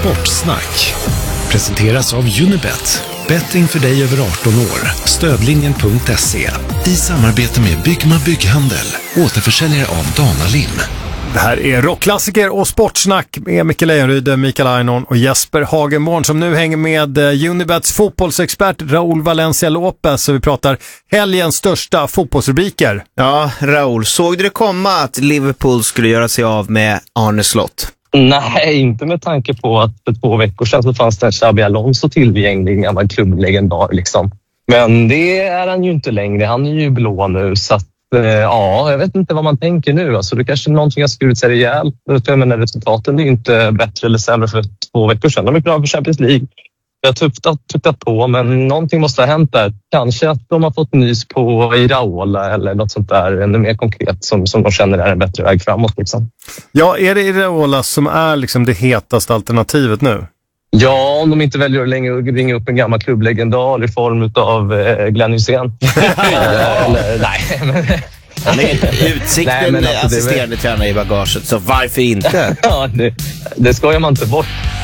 Sportsnack presenteras av Unibet. Betting för dig över 18 år. Stödlinjen.se. I samarbete med Byggma Bygghandel. Återförsäljare av Dana Lim. Det här är rockklassiker och sportsnack med Micke Lejonryd, Mikael Ainon och Jesper Hagenborn som nu hänger med Unibets fotbollsexpert Raúl Valencia Lopez, och vi pratar helgens största fotbollsrubriker. Ja, Raúl, såg du det komma att Liverpool skulle göra sig av med Arne Slott? Nej, inte med tanke på att för 2 veckor sedan så fanns det en Xabi Alonso tillgänglig, en gammal klubblegendar liksom. Men det är han ju inte längre, han är ju blå nu, så att ja, jag vet inte vad man tänker nu. Alltså, det kanske är någonting har skurit sig rejält. Jag menar, resultaten är inte bättre eller sämre för 2 veckor sedan. De är klara för Champions League. Jag har tuktat på, men någonting måste ha hänt där. Kanske att de har fått nys på Iraola eller något sånt där ännu mer konkret som de känner är en bättre väg framåt. Liksom. Ja, är det Iraola som är liksom det hetaste alternativet nu? Ja, om de inte väljer att längre ringa upp en gammal klubblegendar i form av Glenn Hysén. Nej, men... Han är utsikten alltså, assisterande tränare i bagaget, så varför inte? Ja, det skojar man inte bort.